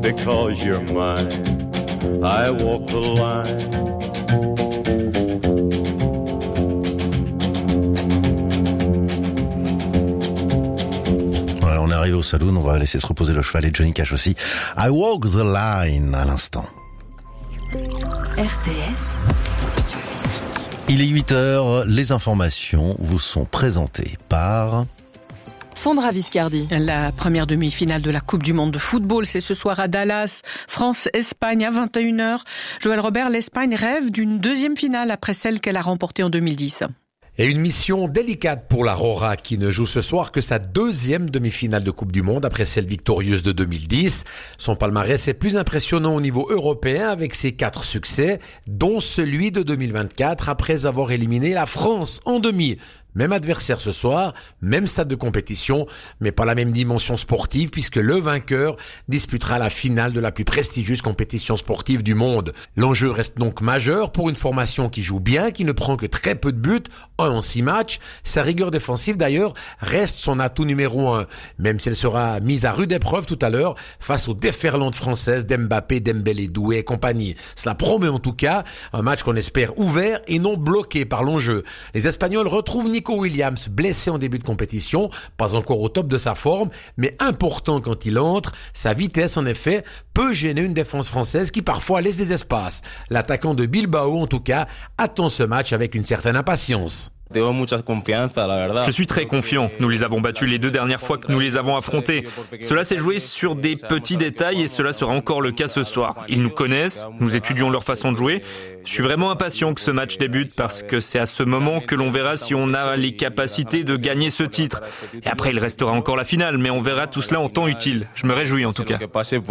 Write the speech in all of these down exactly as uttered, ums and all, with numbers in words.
because you're mine. I walk the line. Voilà, on est arrivé au saloon, on va laisser se reposer le cheval et Johnny Cash aussi. I walk the line à l'instant. R T S. Il est huit heures, les informations vous sont présentées par... Sandra Viscardi. La première demi-finale de la Coupe du Monde de football, c'est ce soir à Dallas. France-Espagne à vingt et une heures. Joël Robert, l'Espagne rêve d'une deuxième finale après celle qu'elle a remportée en deux mille dix. Et une mission délicate pour la Rora qui ne joue ce soir que sa deuxième demi-finale de Coupe du Monde après celle victorieuse de deux mille dix. Son palmarès est plus impressionnant au niveau européen avec ses quatre succès, dont celui de deux mille vingt-quatre après avoir éliminé la France en demi. Même adversaire ce soir, même stade de compétition, mais pas la même dimension sportive puisque le vainqueur disputera la finale de la plus prestigieuse compétition sportive du monde. L'enjeu reste donc majeur pour une formation qui joue bien, qui ne prend que très peu de buts, un en six matchs. Sa rigueur défensive d'ailleurs reste son atout numéro un, même si elle sera mise à rude épreuve tout à l'heure face aux déferlantes françaises d'Mbappé, Dembélé, Doué et compagnie. Cela promet en tout cas un match qu'on espère ouvert et non bloqué par l'enjeu. Les Espagnols retrouvent Nico Williams, blessé en début de compétition, pas encore au top de sa forme, mais important quand il entre. Sa vitesse, en effet, peut gêner une défense française qui parfois laisse des espaces. L'attaquant de Bilbao, en tout cas, attend ce match avec une certaine impatience. Je suis très confiant. Nous les avons battus les deux dernières fois que nous les avons affrontés. Cela s'est joué sur des petits détails et cela sera encore le cas ce soir. Ils nous connaissent, nous étudions leur façon de jouer. Je suis vraiment impatient que ce match débute parce que c'est à ce moment que l'on verra si on a les capacités de gagner ce titre. Et après, il restera encore la finale, mais on verra tout cela en temps utile. Je me réjouis en tout cas.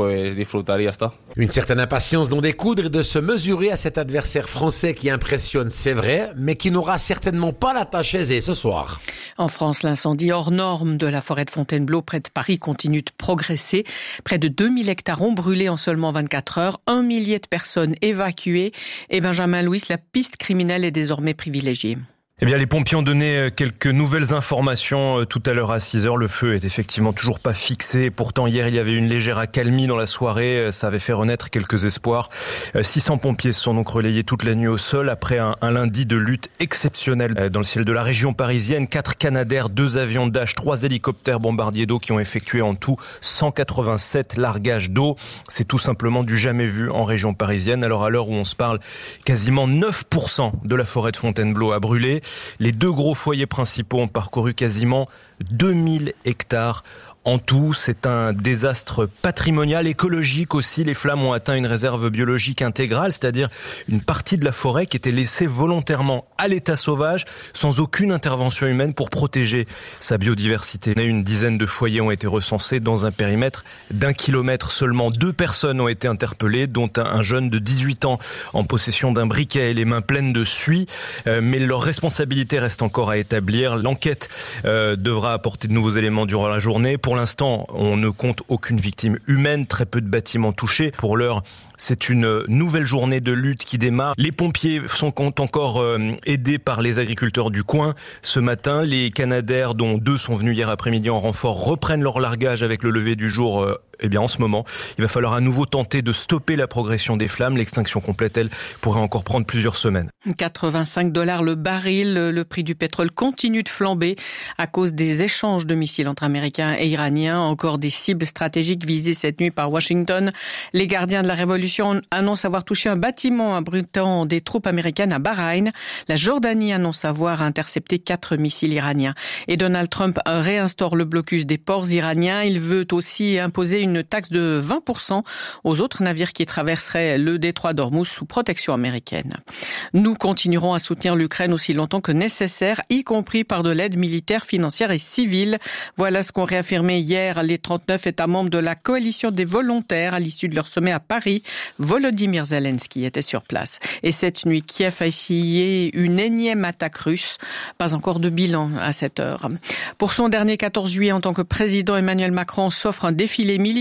Une certaine impatience d'en découdre et de se mesurer à cet adversaire français qui impressionne, c'est vrai, mais qui n'aura certainement pas la tâche aisée ce soir. En France, l'incendie hors norme de la forêt de Fontainebleau près de Paris continue de progresser. Près de deux mille hectares ont brûlé en seulement vingt-quatre heures, un millier de personnes évacuées et Benjamin Louis, la piste criminelle est désormais privilégiée. Eh bien, les pompiers ont donné quelques nouvelles informations tout à l'heure à six heures. Le feu est effectivement toujours pas fixé. Pourtant, hier, il y avait une légère accalmie dans la soirée. Ça avait fait renaître quelques espoirs. six cents pompiers se sont donc relayés toute la nuit au sol après un, un lundi de lutte exceptionnelle dans le ciel de la région parisienne. Quatre Canadair, deux avions Dash, trois hélicoptères bombardiers d'eau qui ont effectué en tout cent quatre-vingt-sept largages d'eau. C'est tout simplement du jamais vu en région parisienne. Alors, à l'heure où on se parle, quasiment neuf pour cent de la forêt de Fontainebleau a brûlé. Les deux gros foyers principaux ont parcouru quasiment deux mille hectares. En tout, c'est un désastre patrimonial, écologique aussi. Les flammes ont atteint une réserve biologique intégrale, c'est-à-dire une partie de la forêt qui était laissée volontairement à l'état sauvage, sans aucune intervention humaine pour protéger sa biodiversité. Une dizaine de foyers ont été recensés dans un périmètre d'un kilomètre seulement. Deux personnes ont été interpellées, dont un jeune de dix-huit ans en possession d'un briquet et les mains pleines de suie. Euh, mais leur responsabilité reste encore à établir. L'enquête euh, devra apporter de nouveaux éléments durant la journée. Pour Pour l'instant, on ne compte aucune victime humaine, très peu de bâtiments touchés. Pour l'heure, c'est une nouvelle journée de lutte qui démarre. Les pompiers sont encore euh, aidés par les agriculteurs du coin. Ce matin, les Canadair, dont deux sont venus hier après-midi en renfort, reprennent leur largage avec le lever du jour. Euh, Eh bien, en ce moment, il va falloir à nouveau tenter de stopper la progression des flammes. L'extinction complète, elle, pourrait encore prendre plusieurs semaines. quatre-vingt-cinq dollars le baril. Le prix du pétrole continue de flamber à cause des échanges de missiles entre Américains et Iraniens. Encore des cibles stratégiques visées cette nuit par Washington. Les gardiens de la révolution annoncent avoir touché un bâtiment abritant des troupes américaines à Bahreïn. La Jordanie annonce avoir intercepté quatre missiles iraniens. Et Donald Trump réinstaure le blocus des ports iraniens. Il veut aussi imposer une taxe de vingt pour cent aux autres navires qui traverseraient le détroit d'Ormuz sous protection américaine. Nous continuerons à soutenir l'Ukraine aussi longtemps que nécessaire, y compris par de l'aide militaire, financière et civile. Voilà ce qu'ont réaffirmé hier les trente-neuf États membres de la coalition des volontaires à l'issue de leur sommet à Paris. Volodymyr Zelensky était sur place. Et cette nuit, Kiev a essayé une énième attaque russe. Pas encore de bilan à cette heure. Pour son dernier quatorze juillet en tant que président, Emmanuel Macron s'offre un défilé militaire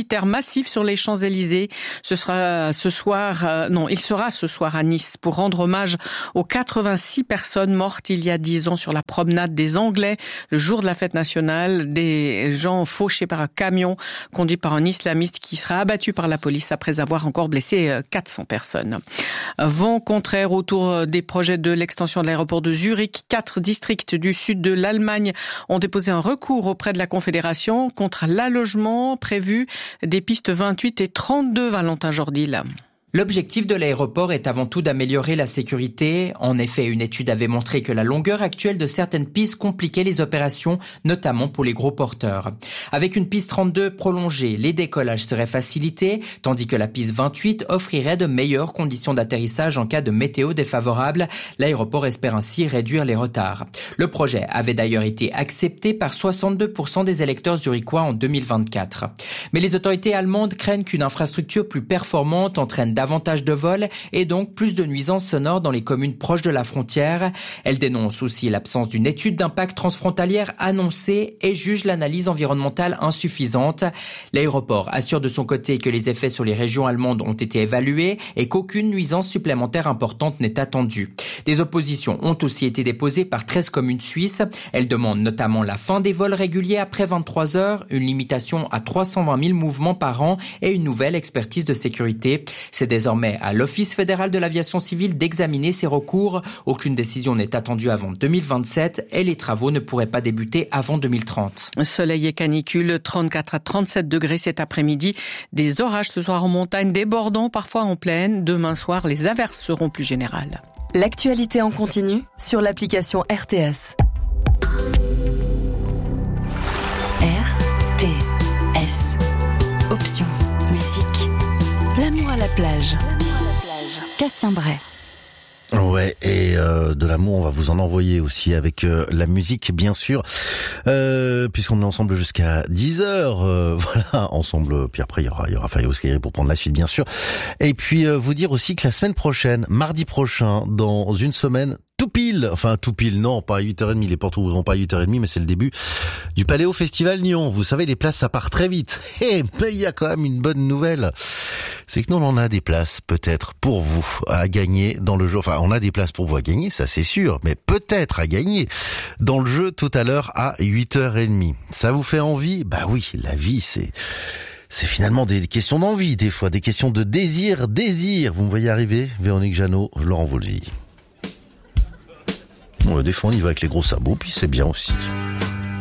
militaire massif sur les Champs-Élysées. Ce sera ce soir, euh, non, il sera ce soir à Nice pour rendre hommage aux quatre-vingt-six personnes mortes il y a dix ans sur la promenade des Anglais, le jour de la fête nationale, des gens fauchés par un camion conduit par un islamiste qui sera abattu par la police après avoir encore blessé quatre cents personnes. Vent contraire autour des projets de l'extension de l'aéroport de Zurich. Quatre districts du sud de l'Allemagne ont déposé un recours auprès de la Confédération contre l'allogement prévu des pistes vingt-huit et trente-deux, Valentin Jordil. L'objectif de l'aéroport est avant tout d'améliorer la sécurité. En effet, une étude avait montré que la longueur actuelle de certaines pistes compliquait les opérations, notamment pour les gros porteurs. Avec une piste trente-deux prolongée, les décollages seraient facilités, tandis que la piste vingt-huit offrirait de meilleures conditions d'atterrissage en cas de météo défavorable. L'aéroport espère ainsi réduire les retards. Le projet avait d'ailleurs été accepté par soixante-deux pour cent des électeurs zurichois en deux mille vingt-quatre. Mais les autorités allemandes craignent qu'une infrastructure plus performante entraîne davantage de vols et donc plus de nuisances sonores dans les communes proches de la frontière. Elle dénonce aussi l'absence d'une étude d'impact transfrontalière annoncée et juge l'analyse environnementale insuffisante. L'aéroport assure de son côté que les effets sur les régions allemandes ont été évalués et qu'aucune nuisance supplémentaire importante n'est attendue. Des oppositions ont aussi été déposées par treize communes suisses. Elles demandent notamment la fin des vols réguliers après vingt-trois heures, une limitation à trois cent vingt mille mouvements par an et une nouvelle expertise de sécurité. C'est désormais à l'Office fédéral de l'aviation civile d'examiner ces recours. Aucune décision n'est attendue avant deux mille vingt-sept et les travaux ne pourraient pas débuter avant deux mille trente. Soleil et canicule, trente-quatre à trente-sept degrés cet après-midi. Des orages ce soir en montagne, débordant parfois en plaine. Demain soir, les averses seront plus générales. L'actualité en continu sur l'application R T S. R T S. Option musique. L'amour à la plage. Cassien Bray. Ouais, et euh, de l'amour, on va vous en envoyer aussi avec euh, la musique, bien sûr, euh, puisqu'on est ensemble jusqu'à dix heures, euh, voilà, ensemble, puis après il y aura, il y aura Fayos Kairi pour prendre la suite, bien sûr, et puis euh, vous dire aussi que la semaine prochaine, mardi prochain, dans une semaine, tout pile, enfin tout pile, non, pas à huit heures trente, les portes ouvriront pas à huit heures trente, mais c'est le début du Paléo Festival Nyon. Vous savez, les places, ça part très vite. Eh, mais il y a quand même une bonne nouvelle. C'est que nous, on en a des places, peut-être, pour vous, à gagner dans le jeu. Enfin, on a des places pour vous à gagner, ça c'est sûr, mais peut-être à gagner dans le jeu tout à l'heure à huit heures trente. Ça vous fait envie? Bah oui, la vie, c'est... C'est finalement des questions d'envie, des fois, des questions de désir, désir. Vous me voyez arriver? Véronique Jeannot, Laurent Voulzy. Bon, des fois, on y va avec les gros sabots, puis c'est bien aussi.